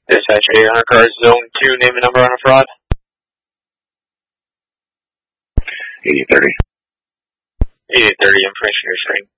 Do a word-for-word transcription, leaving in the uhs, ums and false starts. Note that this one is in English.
Dispatch eight hundred cars, zone two, name and number on a fraud. eighty thirty. eighty thirty, information you're sharing.